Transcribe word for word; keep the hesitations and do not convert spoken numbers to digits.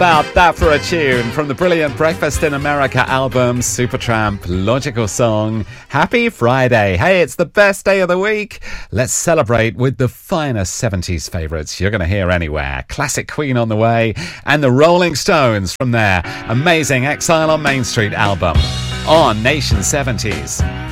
about that for a tune from the brilliant Breakfast in America album, Supertramp, Logical Song. Happy Friday. Hey, it's the best day of the week. Let's celebrate with the finest seventies favourites you're going to hear anywhere. Classic Queen on the way, and the Rolling Stones from their amazing Exile on Main Street album on Nation seventies.